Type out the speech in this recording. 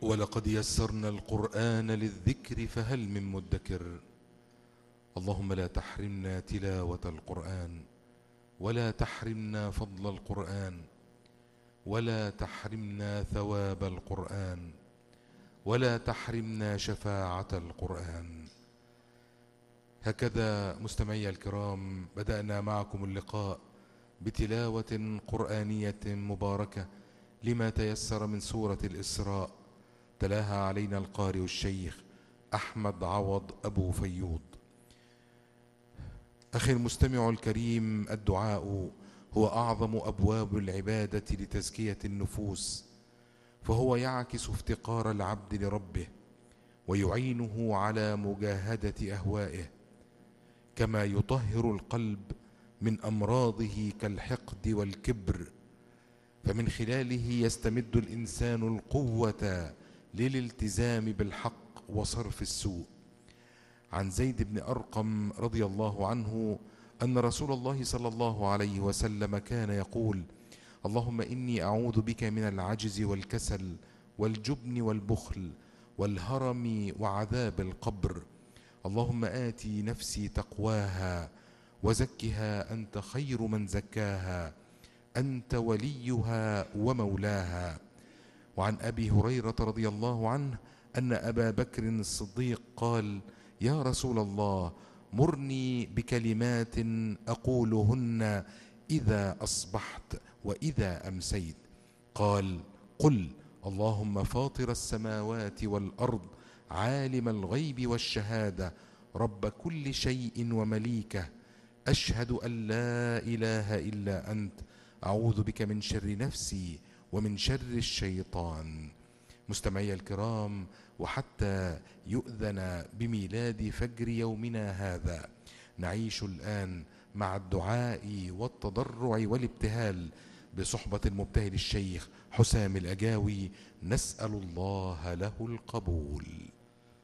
ولقد يسرنا القرآن للذكر فهل من مدكر. اللهم لا تحرمنا تلاوة القرآن، ولا تحرمنا فضل القرآن، ولا تحرمنا ثواب القرآن، ولا تحرمنا شفاعة القرآن. هكذا مستمعي الكرام بدأنا معكم اللقاء بتلاوة قرآنية مباركة لما تيسر من سورة الإسراء، تلاها علينا القارئ الشيخ أحمد عوض أبو فيوض. أخي المستمع الكريم، الدعاء هو أعظم أبواب العبادة لتزكية النفوس، فهو يعكس افتقار العبد لربه ويعينه على مجاهدة أهوائه، كما يطهر القلب من أمراضه كالحقد والكبر، فمن خلاله يستمد الإنسان القوة للالتزام بالحق وصرف السوء. عن زيد بن أرقم رضي الله عنه أن رسول الله صلى الله عليه وسلم كان يقول: اللهم إني أعوذ بك من العجز والكسل والجبن والبخل والهرم وعذاب القبر. اللهم آتي نفسي تقواها وزكها أنت خير من زكاها، أنت وليها ومولاها. وعن أبي هريرة رضي الله عنه أن أبا بكر الصديق قال: يا رسول الله، مرني بكلمات أقولهن إذا أصبحت وإذا أمسيت. قال: قل اللهم فاطر السماوات والأرض، عالم الغيب والشهادة، رب كل شيء ومليكه، أشهد أن لا إله إلا أنت، أعوذ بك من شر نفسي ومن شر الشيطان. مستمعي الكرام، وحتى يؤذن بميلاد فجر يومنا هذا، نعيش الآن مع الدعاء والتضرع والابتهال بصحبة المبتهل الشيخ حسام الأجاوي، نسأل الله له القبول.